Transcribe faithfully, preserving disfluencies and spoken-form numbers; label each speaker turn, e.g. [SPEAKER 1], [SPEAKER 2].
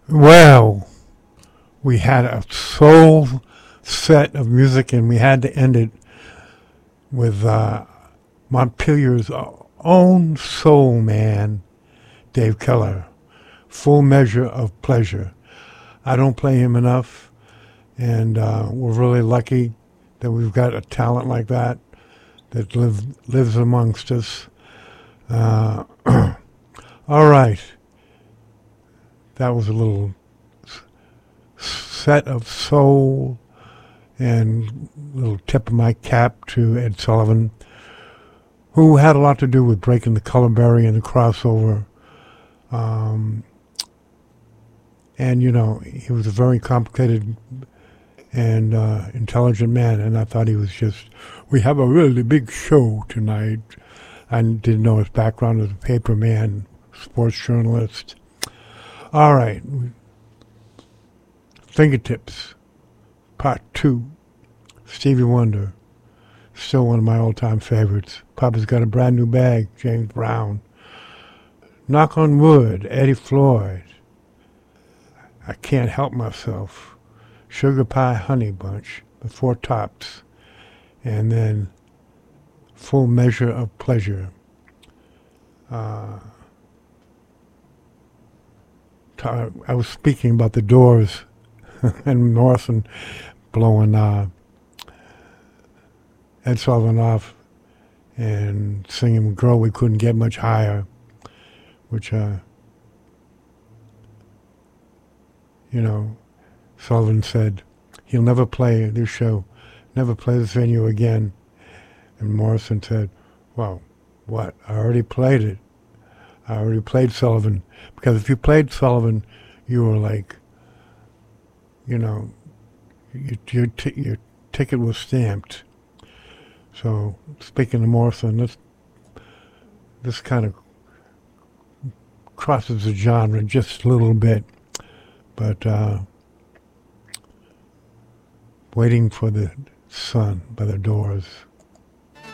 [SPEAKER 1] Well, we had a soul set of music, and we had to end it with uh, Montpelier's own soul man, Dave Keller. Full Measure of Pleasure. I don't play him enough, and uh, we're really lucky that we've got a talent like that that live, lives amongst us. Uh, all right. That was a little s- set of soul and a little tip of my cap to Ed Sullivan, who had a lot to do with breaking the color barrier and the crossover. Um, and, you know, he was a very complicated and uh, intelligent man, and I thought he was just, we have a really big show tonight. I didn't know his background as a paper man, sports journalist. All right. Fingertips, part two. Stevie Wonder, still one of my all-time favorites. Papa's Got a Brand New Bag, James Brown. Knock on Wood, Eddie Floyd. I Can't Help Myself. Sugar Pie Honey Bunch, The Four Tops. And then Full Measure of Pleasure. Uh, I was speaking about the Doors and Morrison blowing uh, Ed Sullivan off and singing Girl We Couldn't Get Much Higher, which, uh, you know, Sullivan said he'll never play this show, never play this venue again. And Morrison said, well, what? I already played it. I already played Sullivan. Because if you played Sullivan, you were like, you know, your, your, t- your ticket was stamped. So, speaking of Morrison, this, this kind of crosses the genre just a little bit. But uh, Waiting for the Sun by the Doors.